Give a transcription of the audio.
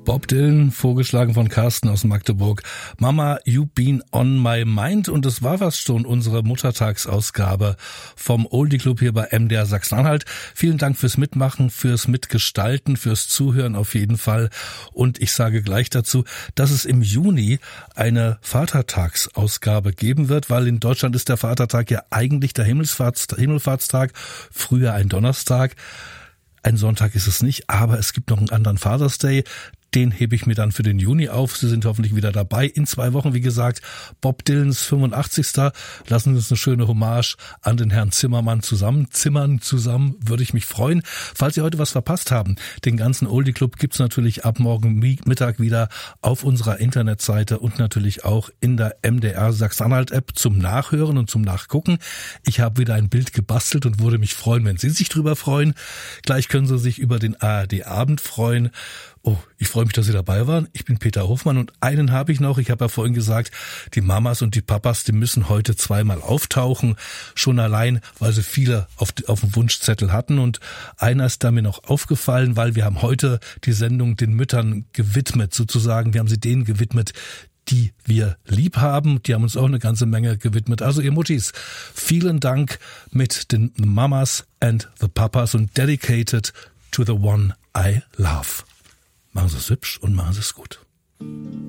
Bob Dylan, vorgeschlagen von Carsten aus Magdeburg. Mama, you been on my mind. Und das war fast schon unsere Muttertagsausgabe vom Oldie Club hier bei MDR Sachsen-Anhalt. Vielen Dank fürs Mitmachen, fürs Mitgestalten, fürs Zuhören auf jeden Fall. Und ich sage gleich dazu, dass es im Juni eine Vatertagsausgabe geben wird, weil in Deutschland ist der Vatertag ja eigentlich der Himmelfahrtstag, früher ein Donnerstag. Ein Sonntag ist es nicht, aber es gibt noch einen anderen Father's Day. Den hebe ich mir dann für den Juni auf. Sie sind hoffentlich wieder dabei. In 2 Wochen, wie gesagt, Bob Dylans 85. Lassen Sie uns eine schöne Hommage an den Herrn Zimmermann zimmern zusammen. Würde ich mich freuen. Falls Sie heute was verpasst haben, den ganzen Oldie Club gibt's natürlich ab morgen Mittag wieder auf unserer Internetseite und natürlich auch in der MDR Sachsen-Anhalt App zum Nachhören und zum Nachgucken. Ich habe wieder ein Bild gebastelt und würde mich freuen, wenn Sie sich drüber freuen. Gleich können Sie sich über den ARD Abend freuen. Oh, ich freue mich, dass Sie dabei waren. Ich bin Peter Hofmann und einen habe ich noch. Ich habe ja vorhin gesagt, die Mamas und die Papas, die müssen heute 2-mal auftauchen. Schon allein, weil sie viele auf dem Wunschzettel hatten. Und einer ist da mir noch aufgefallen, weil wir haben heute die Sendung den Müttern gewidmet, sozusagen. Wir haben sie denen gewidmet, die wir lieb haben. Die haben uns auch eine ganze Menge gewidmet. Also ihr Muttis, vielen Dank mit den Mamas and the Papas und dedicated to the one I love. Machen Sie es hübsch und machen Sie es gut.